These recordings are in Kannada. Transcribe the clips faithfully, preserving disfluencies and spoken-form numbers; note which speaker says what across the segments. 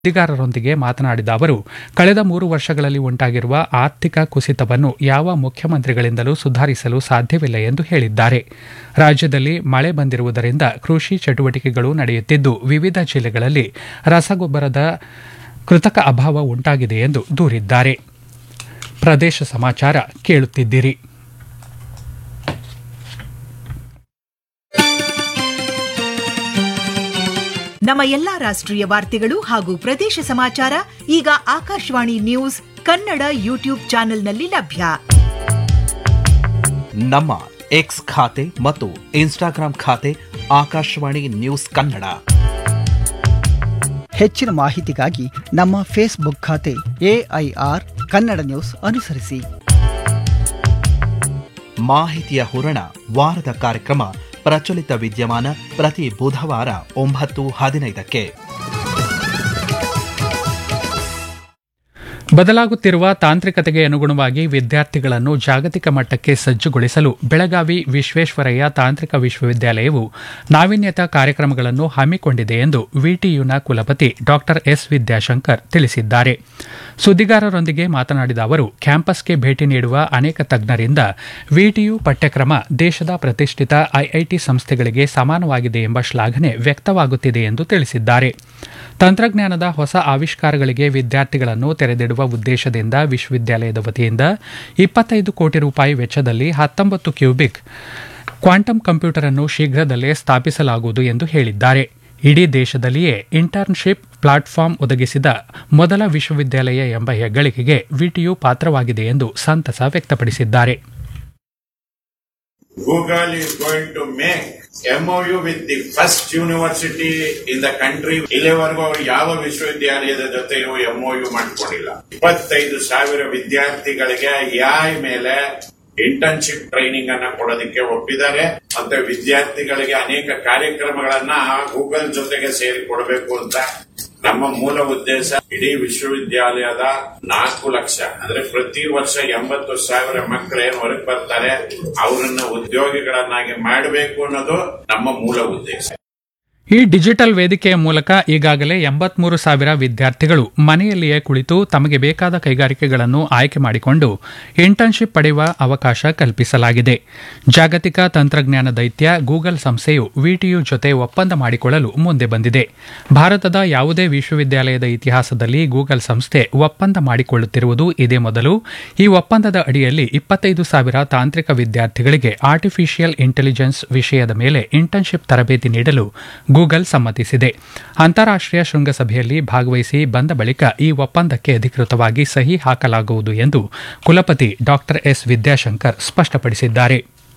Speaker 1: ಸುದ್ದಿಗಾರರೊಂದಿಗೆ ಮಾತನಾಡಿದ ಅವರು, ಕಳೆದ ಮೂರು ವರ್ಷಗಳಲ್ಲಿ ಉಂಟಾಗಿರುವ ಆರ್ಥಿಕ ಕುಸಿತವನ್ನು ಯಾವ ಮುಖ್ಯಮಂತ್ರಿಗಳಿಂದಲೂ ಸುಧಾರಿಸಲು ಸಾಧ್ಯವಿಲ್ಲ ಎಂದು ಹೇಳಿದ್ದಾರೆ. ರಾಜ್ಯದಲ್ಲಿ ಮಳೆ ಬಂದಿರುವುದರಿಂದ ಕೃಷಿ ಚಟುವಟಿಕೆಗಳು ನಡೆಯುತ್ತಿದ್ದು, ವಿವಿಧ ಜಿಲ್ಲೆಗಳಲ್ಲಿ ರಸಗೊಬ್ಬರದ ಕೃತಕ ಅಭಾವ ಉಂಟಾಗಿದೆ ಎಂದು ದೂರಿದ್ದಾರೆ. ಪ್ರದೇಶ ಸಮಾಚಾರ ಕೇಳುತ್ತಿದ್ದೀರಿ.
Speaker 2: ನಮ್ಮ ಎಲ್ಲಾ ರಾಷ್ಟ್ರೀಯ ವಾರ್ತೆಗಳು ಹಾಗೂ ಪ್ರದೇಶ ಸಮಾಚಾರ ಈಗ ಆಕಾಶವಾಣಿ ನ್ಯೂಸ್ ಕನ್ನಡ ಯೂಟ್ಯೂಬ್ ಚಾನೆಲ್ನಲ್ಲಿ ಲಭ್ಯ.
Speaker 3: ನಮ್ಮ ಎಕ್ಸ್ ಖಾತೆ ಮತ್ತು ಇನ್ಸ್ಟಾಗ್ರಾಂ ಖಾತೆ ಆಕಾಶವಾಣಿ ನ್ಯೂಸ್ ಕನ್ನಡ.
Speaker 4: ಹೆಚ್ಚಿನ ಮಾಹಿತಿಗಾಗಿ ನಮ್ಮ ಫೇಸ್ಬುಕ್ ಖಾತೆ ಎಐಆರ್ ಕನ್ನಡ ನ್ಯೂಸ್ ಅನುಸರಿಸಿ.
Speaker 3: ಮಾಹಿತಿಯ ಹೂರಣ ವಾರದ ಕಾರ್ಯಕ್ರಮ ಪ್ರಚಲಿತ ವಿದ್ಯಮಾನ ಪ್ರತಿ ಬುಧವಾರ ಒಂಬತ್ತು ಹದಿನೈದಕ್ಕೆ.
Speaker 1: ಬದಲಾಗುತ್ತಿರುವ ತಾಂತ್ರಿಕತೆಗೆ ಅನುಗುಣವಾಗಿ ವಿದ್ಯಾರ್ಥಿಗಳನ್ನು ಜಾಗತಿಕ ಮಟ್ಟಕ್ಕೆ ಸಜ್ಜುಗೊಳಿಸಲು ಬೆಳಗಾವಿ ವಿಶ್ವೇಶ್ವರಯ್ಯ ತಾಂತ್ರಿಕ ವಿಶ್ವವಿದ್ಯಾಲಯವು ನಾವೀನ್ಯತಾ ಕಾರ್ಯಕ್ರಮಗಳನ್ನು ಹಮ್ಮಿಕೊಂಡಿದೆ ಎಂದು ವಿಟಿಯುನ ಕುಲಪತಿ ಡಾ ಎಸ್ ವಿದ್ಯಾಶಂಕರ್ ತಿಳಿಸಿದ್ದಾರೆ. ಸುದ್ದಿಗಾರರೊಂದಿಗೆ ಮಾತನಾಡಿದ ಅವರು, ಕ್ಯಾಂಪಸ್ಗೆ ಭೇಟಿ ನೀಡುವ ಅನೇಕ ತಜ್ಞರಿಂದ ವಿಟಿಯು ಪಠ್ಯಕ್ರಮ ದೇಶದ ಪ್ರತಿಷ್ಠಿತ ಐಐಟಿ ಸಂಸ್ಥೆಗಳಿಗೆ ಸಮಾನವಾಗಿದೆ ಎಂಬ ಶ್ಲಾಘನೆ ವ್ಯಕ್ತವಾಗುತ್ತಿದೆ ಎಂದು ತಿಳಿಸಿದ್ದಾರೆ. ತಂತ್ರಜ್ಞಾನದ ಹೊಸ ಆವಿಷ್ಕಾರಗಳಿಗೆ ವಿದ್ಯಾರ್ಥಿಗಳನ್ನು ತೆರೆದಿಡುವ ಉದ್ದೇಶದಿಂದ ವಿಶ್ವವಿದ್ಯಾಲಯದ ವತಿಯಿಂದ ಇಪ್ಪತ್ತೈದು ಕೋಟಿ ರೂಪಾಯಿ ವೆಚ್ಚದಲ್ಲಿ ಹತ್ತೊಂಬತ್ತು ಕ್ಯೂಬಿಕ್ ಕ್ವಾಂಟಮ್ ಕಂಪ್ಯೂಟರ್ ಅನ್ನು ಶೀಘ್ರದಲ್ಲೇ ಸ್ಥಾಪಿಸಲಾಗುವುದು ಎಂದು ಹೇಳಿದ್ದಾರೆ. ಇಡೀ ದೇಶದಲ್ಲಿಯೇ ಇಂಟರ್ನ್ಶಿಪ್ ಪ್ಲಾಟ್ಫಾರ್ಮ್ ಒದಗಿಸಿದ ಮೊದಲ ವಿಶ್ವವಿದ್ಯಾಲಯ ಎಂಬ ಹೆಗ್ಗಳಿಕೆಗೆ ವಿಟಿಯು ಪಾತ್ರವಾಗಿದೆ ಎಂದು ಸಂತಸ ವ್ಯಕ್ತಪಡಿಸಿದ್ದಾರೆ.
Speaker 5: Google is going to make M O U with the first university in the country. ಇಲ್ಲಿವರೆಗೂ ಅವರು ಯಾವ ವಿಶ್ವವಿದ್ಯಾಲಯದ ಜೊತೆಯೂ ಎಂ ಒ ಯು ಮಾಡಿಕೊಂಡಿಲ್ಲ. ಇಪ್ಪತ್ತೈದು ಸಾವಿರ ವಿದ್ಯಾರ್ಥಿಗಳಿಗೆ ಎಐ ಮೇಲೆ ಇಂಟರ್ನ್ಶಿಪ್ ಟ್ರೈನಿಂಗ್ ಅನ್ನ ಕೊಡೋದಕ್ಕೆ ಒಪ್ಪಿದ್ದಾರೆ. ಮತ್ತೆ ವಿದ್ಯಾರ್ಥಿಗಳಿಗೆ ಅನೇಕ ಕಾರ್ಯಕ್ರಮಗಳನ್ನ ಗೂಗಲ್ ಜೊತೆಗೆ ಸೇರಿ ಕೊಡಬೇಕು ಅಂತ ನಮ್ಮ ಮೂಲ ಉದ್ದೇಶ. ಇಡೀ ವಿಶ್ವವಿದ್ಯಾಲಯದ ನಾಲ್ಕು ಲಕ್ಷ ಅಂದ್ರೆ ಪ್ರತಿ ವರ್ಷ ಎಂಬತ್ತು ಸಾವಿರ ಮಕ್ಕಳು ಏನು ಹೊರಗೆ ಬರ್ತಾರೆ ಅವರನ್ನ ಉದ್ಯೋಗಿಗಳನ್ನಾಗಿ ಮಾಡಬೇಕು ಅನ್ನೋದು ನಮ್ಮ ಮೂಲ ಉದ್ದೇಶ.
Speaker 1: ಈ ಡಿಜಿಟಲ್ ವೇದಿಕೆಯ ಮೂಲಕ ಈಗಾಗಲೇ ಎಂಬತ್ಮೂರು ಸಾವಿರ ವಿದ್ಯಾರ್ಥಿಗಳು ಮನೆಯಲ್ಲಿಯೇ ಕುಳಿತು ತಮಗೆ ಬೇಕಾದ ಕೈಗಾರಿಕೆಗಳನ್ನು ಆಯ್ಕೆ ಮಾಡಿಕೊಂಡು ಇಂಟರ್ನ್ಶಿಪ್ ಪಡೆಯುವ ಅವಕಾಶ ಕಲ್ಪಿಸಲಾಗಿದೆ. ಜಾಗತಿಕ ತಂತ್ರಜ್ಞಾನ ದೈತ್ಯ ಗೂಗಲ್ ಸಂಸ್ಥೆಯು ವಿಟಿಯು ಜೊತೆ ಒಪ್ಪಂದ ಮಾಡಿಕೊಳ್ಳಲು ಮುಂದೆ ಬಂದಿದೆ. ಭಾರತದ ಯಾವುದೇ ವಿಶ್ವವಿದ್ಯಾಲಯದ ಇತಿಹಾಸದಲ್ಲಿ ಗೂಗಲ್ ಸಂಸ್ಥೆ ಒಪ್ಪಂದ ಮಾಡಿಕೊಳ್ಳುತ್ತಿರುವುದು ಇದೇ ಮೊದಲು. ಈ ಒಪ್ಪಂದದ ಅಡಿಯಲ್ಲಿ ಇಪ್ಪತ್ತೈದು ಸಾವಿರ ತಾಂತ್ರಿಕ ವಿದ್ಯಾರ್ಥಿಗಳಿಗೆ ಆರ್ಟಿಫಿಷಿಯಲ್ ಇಂಟೆಲಿಜೆನ್ಸ್ ವಿಷಯದ ಮೇಲೆ ಇಂಟರ್ನ್ಶಿಪ್ ತರಬೇತಿ ನೀಡಲು ಗೂಗಲ್ ಸಮ್ಮತಿಸಿದೆ. ಅಂತಾರಾಷ್ಟೀಯ ಶೃಂಗಸಭೆಯಲ್ಲಿ ಭಾಗವಹಿಸಿ ಬಂದ ಬಳಿಕ ಈ ಒಪ್ಪಂದಕ್ಕೆ ಅಧಿಕೃತವಾಗಿ ಸಹಿ ಹಾಕಲಾಗುವುದು ಎಂದು ಕುಲಪತಿ ಡಾ ಎಸ್ ವಿದ್ಯಾಶಂಕರ್ ಸ್ಪಷ್ಟಪಡಿಸಿದ್ದಾರೆ.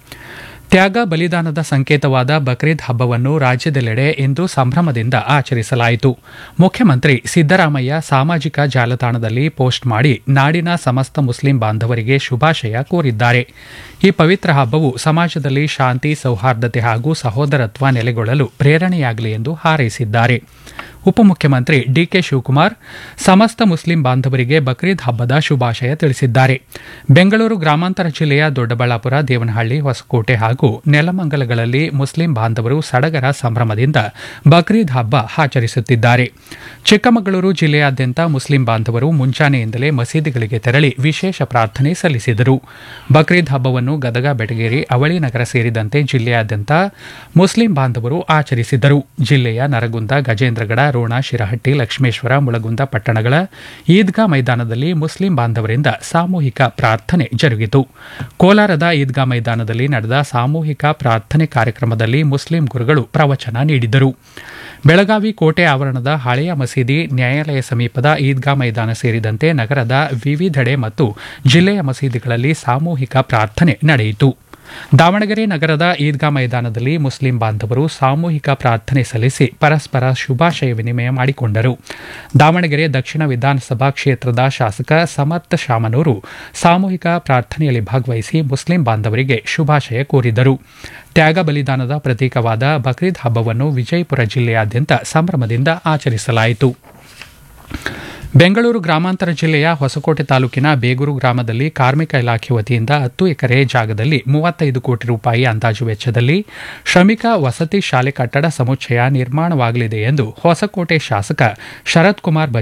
Speaker 1: ತ್ಯಾಗ ಬಲಿದಾನದ ಸಂಕೇತವಾದ ಬಕ್ರೀದ್ ಹಬ್ಬವನ್ನು ರಾಜ್ಯದೆಲ್ಲೆಡೆ ಇಂದು ಸಂಭ್ರಮದಿಂದ ಆಚರಿಸಲಾಯಿತು. ಮುಖ್ಯಮಂತ್ರಿ ಸಿದ್ದರಾಮಯ್ಯ ಸಾಮಾಜಿಕ ಜಾಲತಾಣದಲ್ಲಿ ಪೋಸ್ಟ್ ಮಾಡಿ ನಾಡಿನ ಸಮಸ್ತ ಮುಸ್ಲಿಂ ಬಾಂಧವರಿಗೆ ಶುಭಾಶಯ ಕೋರಿದ್ದಾರೆ. ಈ ಪವಿತ್ರ ಹಬ್ಬವು ಸಮಾಜದಲ್ಲಿ ಶಾಂತಿ, ಸೌಹಾರ್ದತೆ ಹಾಗೂ ಸಹೋದರತ್ವ ನೆಲೆಗೊಳ್ಳಲು ಪ್ರೇರಣೆಯಾಗಲಿ ಎಂದು ಹಾರೈಸಿದ್ದಾರೆ. ಉಪಮುಖ್ಯಮಂತ್ರಿ ಡಿಕೆ ಶಿವಕುಮಾರ್ ಸಮಸ್ತ ಮುಸ್ಲಿಂ ಬಾಂಧವರಿಗೆ ಬಕ್ರೀದ್ ಹಬ್ಬದ ಶುಭಾಶಯ ತಿಳಿಸಿದ್ದಾರೆ. ಬೆಂಗಳೂರು ಗ್ರಾಮಾಂತರ ಜಿಲ್ಲೆಯ ದೊಡ್ಡಬಳ್ಳಾಪುರ, ದೇವನಹಳ್ಳಿ, ಹೊಸಕೋಟೆ ಹಾಗೂ ನೆಲಮಂಗಲಗಳಲ್ಲಿ ಮುಸ್ಲಿಂ ಬಾಂಧವರು ಸಡಗರ ಸಂಭ್ರಮದಿಂದ ಬಕ್ರೀದ್ ಹಬ್ಬ ಆಚರಿಸುತ್ತಿದ್ದಾರೆ. ಚಿಕ್ಕಮಗಳೂರು ಜಿಲ್ಲೆಯಾದ್ಯಂತ ಮುಸ್ಲಿಂ ಬಾಂಧವರು ಮುಂಜಾನೆಯಿಂದಲೇ ಮಸೀದಿಗಳಿಗೆ ತೆರಳಿ ವಿಶೇಷ ಪ್ರಾರ್ಥನೆ ಸಲ್ಲಿಸಿದರು. ಬಕ್ರೀದ್ ಹಬ್ಬವನ್ನು ಗದಗ, ಬೆಟಗೇರಿ, ಅವಳಿ ನಗರ ಸೇರಿದಂತೆ ಜಿಲ್ಲೆಯಾದ್ಯಂತ ಮುಸ್ಲಿಂ ಬಾಂಧವರು ಆಚರಿಸಿದರು. ಜಿಲ್ಲೆಯ ನರಗುಂದ, ಗಜೇಂದ್ರಗಡ, ರೋಣ, ಶಿರಹಟ್ಟಿ, ಲಕ್ಷ್ಮೇಶ್ವರ, ಮುಳಗುಂದ ಪಟ್ಟಣಗಳ ಈದ್ಗಾ ಮೈದಾನದಲ್ಲಿ ಮುಸ್ಲಿಂ ಬಾಂಧವರಿಂದ ಸಾಮೂಹಿಕ ಪ್ರಾರ್ಥನೆ ಜರುಗಿತು. ಕೋಲಾರದ ಈದ್ಗಾ ಮೈದಾನದಲ್ಲಿ ನಡೆದ ಸಾಮೂಹಿಕ ಪ್ರಾರ್ಥನೆ ಕಾರ್ಯಕ್ರಮದಲ್ಲಿ ಮುಸ್ಲಿಂ ಗುರುಗಳು ಪ್ರವಚನ ನೀಡಿದರು. ಬೆಳಗಾವಿ ಕೋಟೆ ಆವರಣದ ಹಳೆಯ ಮಸೀದಿ, ನ್ಯಾಯಾಲಯ ಸಮೀಪದ ಈದ್ಗಾ ಮೈದಾನ ಸೇರಿದಂತೆ ನಗರದ ವಿವಿಧೆಡೆ ಮತ್ತು ಜಿಲ್ಲೆಯ ಮಸೀದಿಗಳಲ್ಲಿ ಸಾಮೂಹಿಕ ಪ್ರಾರ್ಥನೆ ನಡೆಯಿತು. ದಾವಣಗೆರೆ ನಗರದ ಈದ್ಗಾ ಮೈದಾನದಲ್ಲಿ ಮುಸ್ಲಿಂ ಬಾಂಧವರು ಸಾಮೂಹಿಕ ಪ್ರಾರ್ಥನೆ ಸಲ್ಲಿಸಿ ಪರಸ್ಪರ ಶುಭಾಶಯ ವಿನಿಮಯ ಮಾಡಿಕೊಂಡರು. ದಾವಣಗೆರೆ ದಕ್ಷಿಣ ವಿಧಾನಸಭಾ ಕ್ಷೇತ್ರದ ಶಾಸಕ ಸಮರ್ಥ ಶಾಮನೂರು ಸಾಮೂಹಿಕ ಪ್ರಾರ್ಥನೆಯಲ್ಲಿ ಭಾಗವಹಿಸಿ ಮುಸ್ಲಿಂ ಬಾಂಧವರಿಗೆ ಶುಭಾಶಯ ಕೋರಿದರು. ತ್ಯಾಗ ಬಲಿದಾನದ ಪ್ರತೀಕವಾದ ಬಕ್ರೀದ್ ಹಬ್ಬವನ್ನು ವಿಜಯಪುರ ಜಿಲ್ಲೆಯಾದ್ಯಂತ ಸಂಭ್ರಮದಿಂದ ಆಚರಿಸಲಾಯಿತು. ಬೆಂಗಳೂರು ಗ್ರಾಮಾಂತರ ಜಿಲ್ಲೆಯ ಹೊಸಕೋಟೆ ತಾಲೂಕಿನ ಬೇಗೂರು ಗ್ರಾಮದಲ್ಲಿ ಕಾರ್ಮಿಕ ಇಲಾಖೆ ವತಿಯಿಂದ ಹತ್ತು ಎಕರೆ ಜಾಗದಲ್ಲಿ ಮೂವತ್ತೈದು ಕೋಟಿ ರೂಪಾಯಿ ಅಂದಾಜು ವೆಚ್ಚದಲ್ಲಿ ಶ್ರಮಿಕ ವಸತಿ ಶಾಲೆ ಕಟ್ಟಡ ಸಮುಚ್ಚಯ ನಿರ್ಮಾಣವಾಗಲಿದೆ ಎಂದು ಹೊಸಕೋಟೆ ಶಾಸಕ ಶರತ್ ಕುಮಾರ್